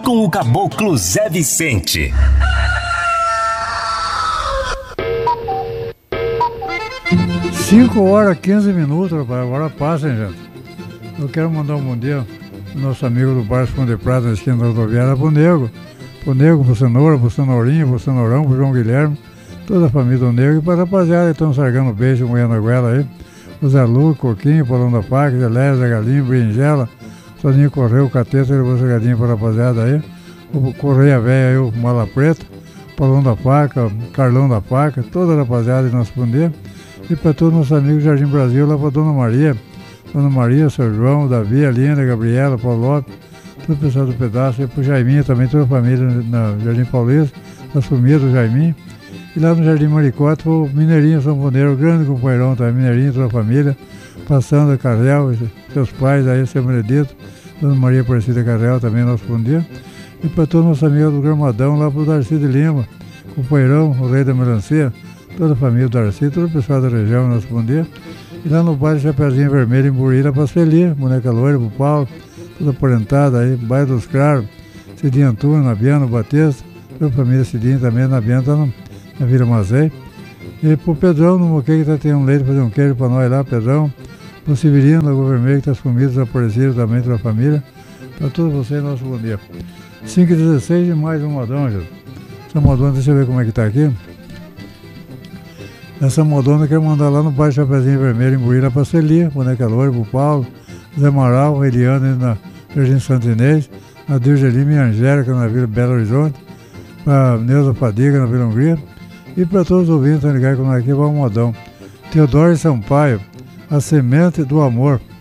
com o Caboclo Zé Vicente. Cinco horas, 15 minutos, rapaz. Agora passa, hein, gente? Eu quero mandar um bom dia pro nosso amigo do Bar Fundo de Prata, na esquina da rodoviária, pro Nego, pro Cenoura, pro Cenourinho, pro Cenourão, pro João Guilherme, toda a família do Nego e pra rapaziada que estão sargando beijo, moendo a goela aí. O Zé Lu, Coquinho, Paulão da Faca, Zé Lé, Zé Galinho, Brinjela, Soninho Correio, Cateta, ele Zegadinho pra rapaziada aí. O Correia Velha aí, o Mala Preta, Paulão da Faca, Carlão da Faca, toda a rapaziada de nosso Pondê. E para todos os nossos amigos do Jardim Brasil, lá para Dona Maria, São João, Davi, Aline, Gabriela, Paulo Lopes, todo o pessoal do pedaço, e para o Jaiminho também, toda a família no Jardim Paulista, a família do Jaiminho. E lá no Jardim Maricote, foi o Mineirinho Sanfoneiro, o grande companheirão também, Mineirinho, toda a família, passando a Carrel, seus pais aí, seu Benedito, Dona Maria Aparecida Carrel também, nosso bom dia. E para todos os nossos amigos do Gramadão, lá para o Darcy de Lima, companheirão, o Rei da Melancia, toda a família do Darcy, todo o pessoal da região, nosso bom dia. E lá no bairro Chapeuzinho Vermelho, em Burira, para a Celia, boneca loira, para o Paulo, toda aparentada aí, bairro dos Cravos, Cidinho Antônio, Nabiano, Batista, toda a família Cidinho também, Nabiano, está na Vila Mazei. E para o Pedrão, no Moqueiro, que está tendo um leite, fazer um queijo para nós lá, Pedrão. Para o Severino, Lagoa Vermelha, que está sumido, desaparecido também, toda a família. Para todos vocês, nosso bom dia. 5h16 e mais um modão, gente. Essa modona, deixa eu ver como é que está aqui. Essa modona eu quero mandar lá no bairro Chapeuzinho Vermelho, em Buíra, para a Celia, boneca loira, para o Paulo, Zé Amaral, Eliane na Jardim Santo Inês, a Dirja Lima e Angélica na Vila Belo Horizonte, para a Neuza Fadiga na Vila Hungria, e para todos os ouvintes que estão ligados com nós aqui, vamos modão. Teodoro Sampaio, A Semente do Amor.